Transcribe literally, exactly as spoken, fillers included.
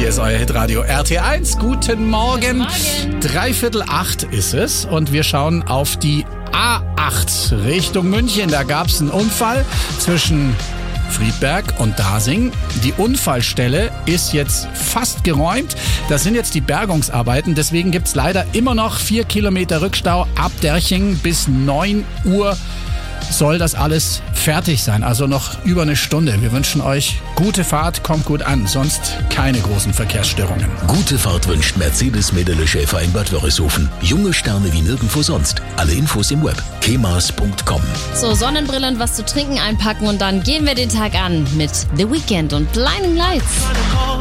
Hier ist euer Hitradio R T eins. Guten Morgen. Guten Morgen. Dreiviertel acht ist es und wir schauen auf die A acht Richtung München. Da gab es einen Unfall zwischen Friedberg und Dasing. Die Unfallstelle ist jetzt fast geräumt. Das sind jetzt die Bergungsarbeiten. Deswegen gibt es leider immer noch vier Kilometer Rückstau ab Derching. Bis neun Uhr soll das alles fertig sein. Also noch über eine Stunde. Wir wünschen euch gute Fahrt, kommt gut an. Sonst keine großen Verkehrsstörungen. Gute Fahrt wünscht Mercedes-Medele Schäfer in Bad Wörishofen. Junge Sterne wie nirgendwo sonst. Alle Infos im Web. kemas punkt com. So, Sonnenbrille und was zu trinken einpacken und dann gehen wir den Tag an mit The Weeknd und Blinding Lights.